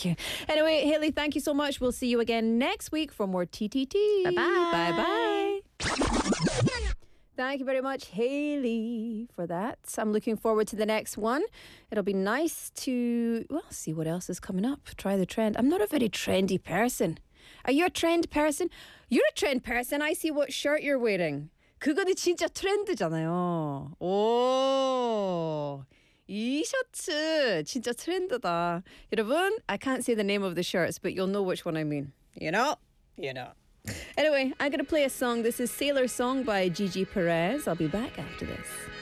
Thank you. Anyway, Hayley, thank you so much. We'll see you again next week for more TTT. Bye-bye. Bye-bye. Thank you very much, Hayley, for that. I'm looking forward to the next one. It'll be nice to, see what else is coming up. Try the trend. I'm not a very trendy person. Are you a trend person? You're a trend person. I see what shirt you're wearing. 그거는 진짜 트렌드잖아요. 오, 이 셔츠 진짜 트렌드다. 여러분, I can't say the name of the shirts, but you'll know which one I mean. You know? Anyway, I'm going to play a song. This is Sailor Song by Gigi Perez. I'll be back after this.